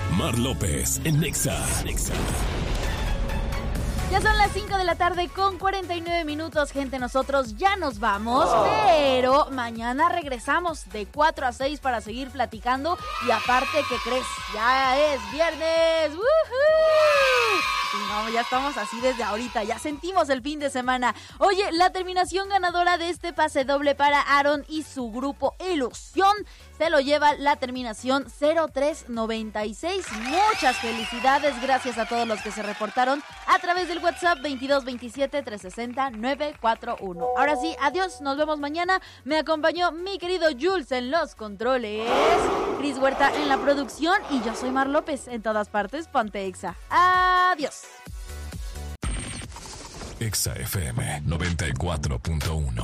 Mar López en Nexa. Ya son las 5 de la tarde con 49 minutos, gente. Nosotros ya nos vamos, pero mañana regresamos de 4 a 6 para seguir platicando. Y aparte, ¿qué crees? Ya es viernes. ¡Woohoo! Y no, ya estamos así desde ahorita, ya sentimos el fin de semana. Oye, la terminación ganadora de este pase doble para Aaron y su grupo Ilusión se lo lleva la terminación 0396. Muchas felicidades, gracias a todos los que se reportaron a través del WhatsApp 2227-360-941. Ahora sí, adiós, nos vemos mañana. Me acompañó mi querido Jules en los controles, Cris Huerta en la producción y yo soy Mar López. En todas partes, ponte Exa. Adiós. Exa FM 94.1